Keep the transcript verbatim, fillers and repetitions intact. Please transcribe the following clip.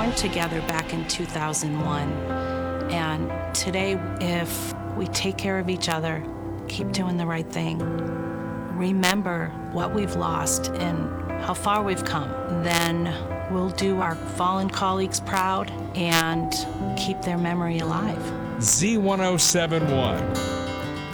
born together back in two thousand one. And today, if we take care of each other, keep doing the right thing, remember what we've lost and how far we've come, then we'll do our fallen colleagues proud and keep their memory alive. Z one oh seven one.